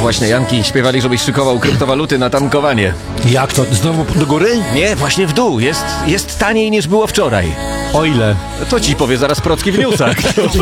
Właśnie Janki śpiewali, żebyś szykował kryptowaluty na tankowanie. Jak to? Znowu do góry? Nie, właśnie w dół. Jest taniej niż było wczoraj. O ile? To ci powie zaraz Procki w newsach.